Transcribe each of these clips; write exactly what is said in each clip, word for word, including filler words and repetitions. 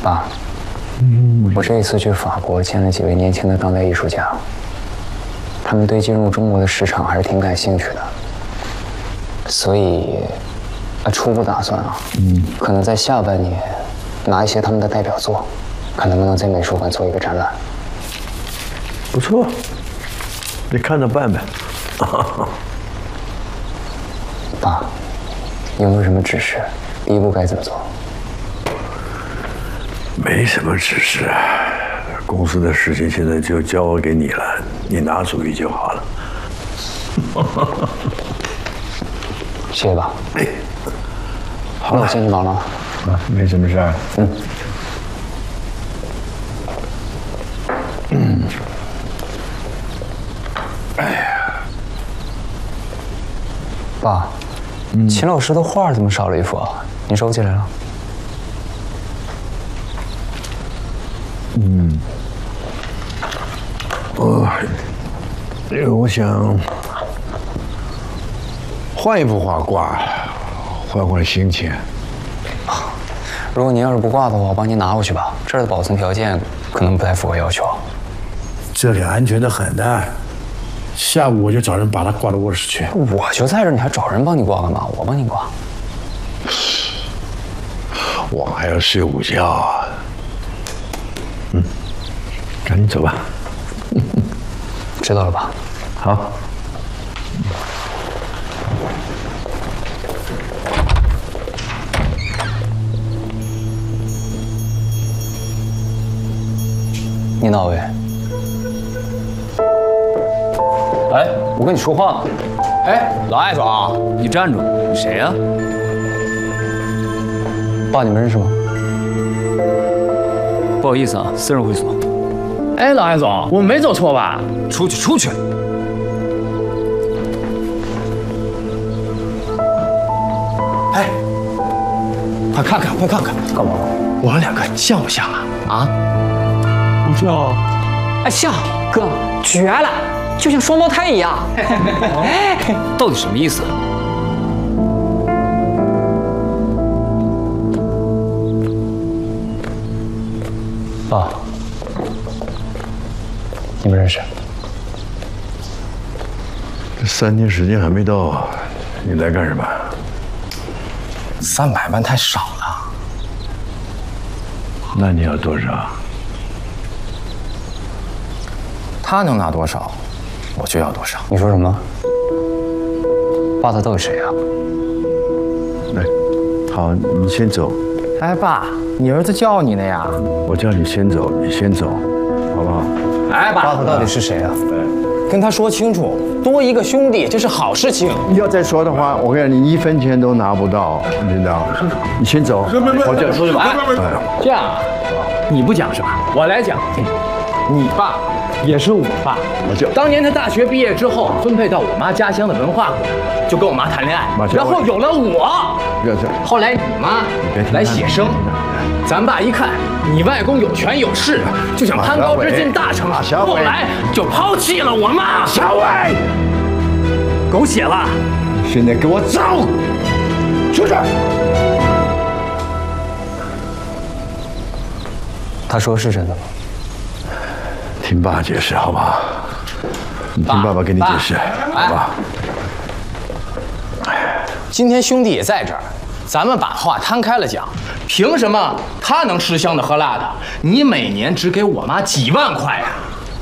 爸，嗯，我这一次去法国见了几位年轻的当代艺术家，他们对进入中国的市场还是挺感兴趣的，所以，呃，初步打算啊，嗯，可能在下半年拿一些他们的代表作，看能不能在美术馆做一个展览。 不错，你看着办呗。 爸，有没有什么指示？第一步该怎么做？ 没什么指示，公司的事情现在就交给你了，你拿主意就好了。 谢谢爸。哎，好了，我先去忙了。 啊，没什么事儿。嗯。嗯。哎呀， 爸，嗯、秦老师的画怎么少了一幅啊？你收起来了？ 嗯。我，我想换一幅画挂，换换心情。 如果您要是不挂的话，我帮您拿过去吧。这儿的保存条件可能不太符合要求。 这里安全的很的，下午我就找人把它挂到卧室去。 我就在这儿，你还找人帮你挂干嘛？我帮你挂。 我还要睡午觉。嗯，赶紧走吧。 知道了吧？ 好。 你哪位？哎，我跟你说话呢。 哎，老艾总，你站住！你谁呀？ 爸，你们认识吗？ 不好意思啊，私人会所。 哎，老艾总，我们没走错吧？ 出去，出去！ 哎，快看看，快看看， 干嘛？ 我们两个像不像啊？啊？ 不像。 哎，像哥，绝了，就像双胞胎一样。 到底什么意思？ 爸，你们认识？ 这三天时间还没到，你来干什么？ 三百万太少了。 那你要多少？ 他能拿多少，我就要多少。 你说什么？爸，他到底谁啊？ 来，好，你先走。 哎，爸，你儿子叫你呢呀。 我叫你先走，你先走，好不好？ 哎，爸， 爸，他到底是谁啊？ 跟他说清楚，多一个兄弟，这是好事情。 你要再说的话，我跟你讲，你一分钱都拿不到，你知道？你先走，我叫出去吧。 哎，这样啊，你不讲是吧？我来讲。你爸也是我爸， 我就当年他大学毕业之后，分配到我妈家乡的文化馆，就跟我妈谈恋爱，然后有了我。后来你妈来写生，咱爸一看你外公有权有势，就想攀高枝进大成，后来就抛弃了我妈。 小伟， 狗血了！ 现在给我走，出去！ 他说是真的吗？ 听爸解释，好不好？你听爸爸跟你解释，好吧？ 今天兄弟也在这儿，咱们把话摊开了讲，凭什么他能吃香的喝辣的，你每年只给我妈几万块啊？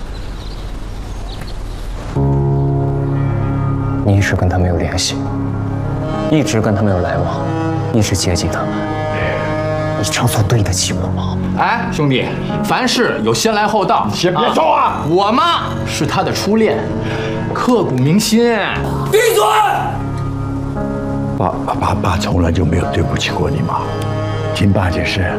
你一直跟他没有联系，一直跟他没有来往，一直接近他们，你这样做对得起我吗？ 哎，兄弟，凡事有先来后到， 先别说话。 我妈是他的初恋，刻骨铭心。闭嘴！ 爸爸爸爸从来就没有对不起过你妈，听爸解释。